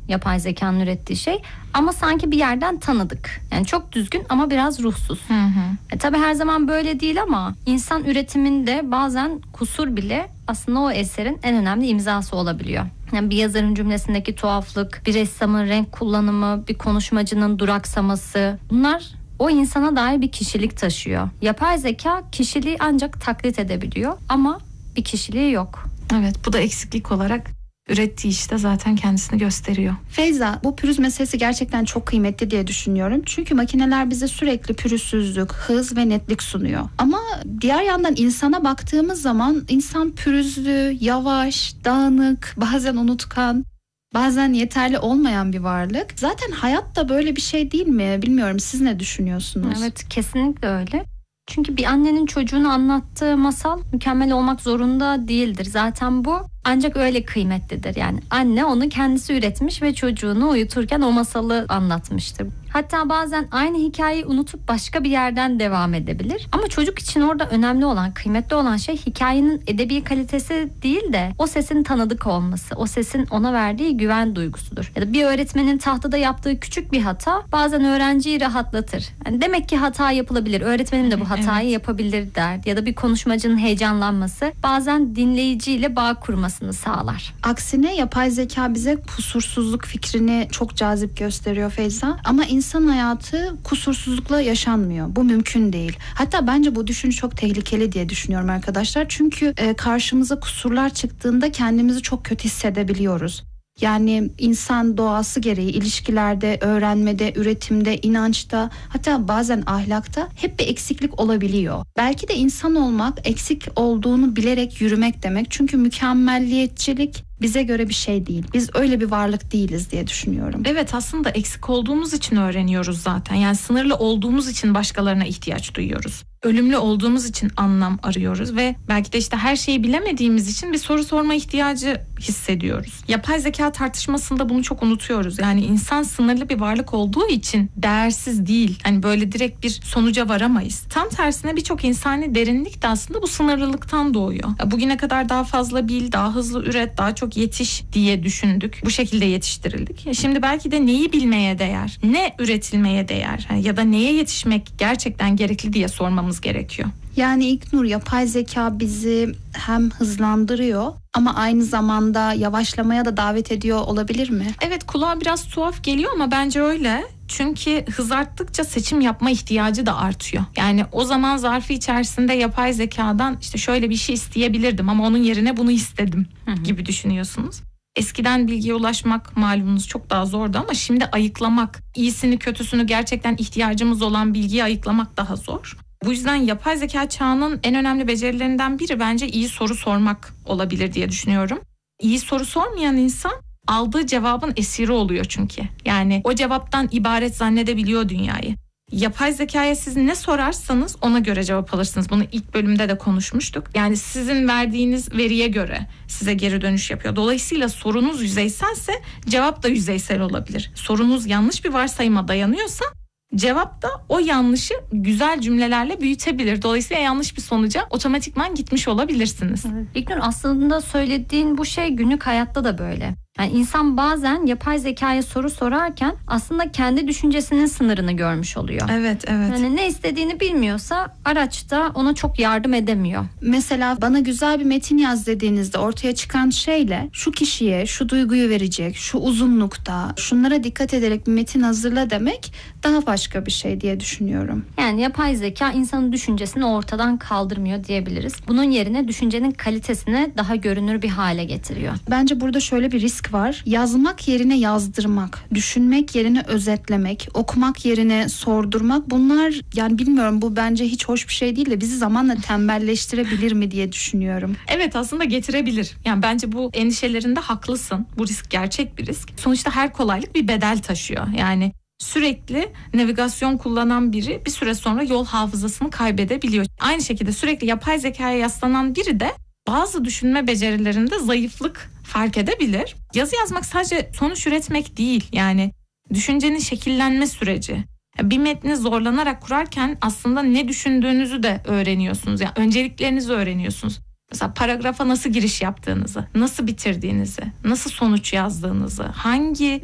yapay zekanın ürettiği şey. Ama sanki bir yerden tanıdık. Yani çok düzgün ama biraz ruhsuz. Tabii her zaman böyle değil ama insan üretiminde bazen kusur bile aslında o eserin en önemli imzası olabiliyor. Yani bir yazarın cümlesindeki tuhaflık, bir ressamın renk kullanımı, bir konuşmacının duraksaması, bunlar o insana dair bir kişilik taşıyor. Yapay zeka kişiliği ancak taklit edebiliyor ama bir kişiliği yok. Evet, bu da eksiklik olarak ürettiği işte zaten kendisini gösteriyor. Feyza, bu pürüz meselesi gerçekten çok kıymetli diye düşünüyorum. Çünkü makineler bize sürekli pürüzsüzlük, hız ve netlik sunuyor. Ama diğer yandan insana baktığımız zaman insan pürüzlü, yavaş, dağınık, bazen unutkan, bazen yeterli olmayan bir varlık. Zaten hayat da böyle bir şey değil mi? Bilmiyorum, siz ne düşünüyorsunuz? Evet, kesinlikle öyle. Çünkü bir annenin çocuğuna anlattığı masal mükemmel olmak zorunda değildir. Zaten bu ancak öyle kıymetlidir. Yani anne onu kendisi üretmiş ve çocuğunu uyuturken o masalı anlatmıştır. Hatta bazen aynı hikayeyi unutup başka bir yerden devam edebilir. Ama çocuk için orada önemli olan, kıymetli olan şey hikayenin edebi kalitesi değil de o sesin tanıdık olması, o sesin ona verdiği güven duygusudur. Ya da bir öğretmenin tahtada yaptığı küçük bir hata bazen öğrenciyi rahatlatır. Yani demek ki hata yapılabilir, öğretmenim de bu hatayı yapabilir der. Ya da bir konuşmacının heyecanlanması bazen dinleyiciyle bağ kurmasını sağlar. Aksine yapay zeka bize kusursuzluk fikrini çok cazip gösteriyor Feyza. Ama insan hayatı kusursuzlukla yaşanmıyor. Bu mümkün değil. Hatta bence bu düşünce çok tehlikeli diye düşünüyorum arkadaşlar. Çünkü karşımıza kusurlar çıktığında kendimizi çok kötü hissedebiliyoruz. Yani insan doğası gereği ilişkilerde, öğrenmede, üretimde, inançta, hatta bazen ahlakta hep bir eksiklik olabiliyor. Belki de insan olmak eksik olduğunu bilerek yürümek demek. Çünkü mükemmelliyetçilik bize göre bir şey değil. Biz öyle bir varlık değiliz diye düşünüyorum. Evet, aslında eksik olduğumuz için öğreniyoruz zaten. Yani sınırlı olduğumuz için başkalarına ihtiyaç duyuyoruz. Ölümlü olduğumuz için anlam arıyoruz ve belki de işte her şeyi bilemediğimiz için bir soru sorma ihtiyacı hissediyoruz. Yapay zeka tartışmasında bunu çok unutuyoruz. Yani insan sınırlı bir varlık olduğu için değersiz değil. Hani böyle direkt bir sonuca varamayız. Tam tersine birçok insani derinlik de aslında bu sınırlılıktan doğuyor. Bugüne kadar daha fazla bil, daha hızlı üret, daha çok yetiş diye düşündük. Bu şekilde yetiştirildik. Şimdi belki de neyi bilmeye değer, ne üretilmeye değer ya da neye yetişmek gerçekten gerekli diye sormamız gerekiyor. Yani İlknur, yapay zeka bizi hem hızlandırıyor ama aynı zamanda yavaşlamaya da davet ediyor olabilir mi? Evet, kulağa biraz tuhaf geliyor ama bence öyle. Çünkü hız arttıkça seçim yapma ihtiyacı da artıyor. Yani o zaman zarfı içerisinde yapay zekadan işte şöyle bir şey isteyebilirdim ama onun yerine bunu istedim gibi düşünüyorsunuz. Eskiden bilgiye ulaşmak malumunuz çok daha zordu ama şimdi ayıklamak, iyisini kötüsünü gerçekten ihtiyacımız olan bilgiyi ayıklamak daha zor. Bu yüzden yapay zeka çağının en önemli becerilerinden biri bence iyi soru sormak olabilir diye düşünüyorum. İyi soru sormayan insan aldığı cevabın esiri oluyor çünkü. Yani o cevaptan ibaret zannedebiliyor dünyayı. Yapay zekaya siz ne sorarsanız ona göre cevap alırsınız. Bunu ilk bölümde de konuşmuştuk. Yani sizin verdiğiniz veriye göre size geri dönüş yapıyor. Dolayısıyla sorunuz yüzeyselse cevap da yüzeysel olabilir. Sorunuz yanlış bir varsayıma dayanıyorsa cevap da o yanlışı güzel cümlelerle büyütebilir. Dolayısıyla yanlış bir sonuca otomatikman gitmiş olabilirsiniz. Evet. İlknur, aslında söylediğin bu şey günlük hayatta da böyle. Yani insan bazen yapay zekaya soru sorarken aslında kendi düşüncesinin sınırını görmüş oluyor. Evet. Yani ne istediğini bilmiyorsa araçta ona çok yardım edemiyor. Mesela bana güzel bir metin yaz dediğinizde ortaya çıkan şeyle şu kişiye şu duyguyu verecek, şu uzunlukta, şunlara dikkat ederek bir metin hazırla demek daha başka bir şey diye düşünüyorum. Yani yapay zeka insanın düşüncesini ortadan kaldırmıyor diyebiliriz. Bunun yerine düşüncenin kalitesini daha görünür bir hale getiriyor. Bence burada şöyle bir risk var. Yazmak yerine yazdırmak, düşünmek yerine özetlemek, okumak yerine sordurmak, bunlar yani bilmiyorum, bu bence hiç hoş bir şey değil de bizi zamanla tembelleştirebilir mi diye düşünüyorum. Evet, aslında getirebilir. Yani bence bu endişelerinde haklısın. Bu risk gerçek bir risk. Sonuçta her kolaylık bir bedel taşıyor. Yani sürekli navigasyon kullanan biri bir süre sonra yol hafızasını kaybedebiliyor. Aynı şekilde sürekli yapay zekaya yaslanan biri de bazı düşünme becerilerinde zayıflık fark edebilir. Yazı yazmak sadece sonuç üretmek değil. Yani düşüncenin şekillenme süreci. Bir metni zorlanarak kurarken aslında ne düşündüğünüzü de öğreniyorsunuz. Yani önceliklerinizi öğreniyorsunuz. Mesela paragrafa nasıl giriş yaptığınızı, nasıl bitirdiğinizi, nasıl sonuç yazdığınızı, hangi